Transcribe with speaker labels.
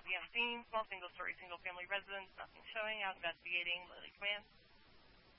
Speaker 1: be on scene. Small single-story, single-family residence. Nothing showing. Out investigating. Lily Command.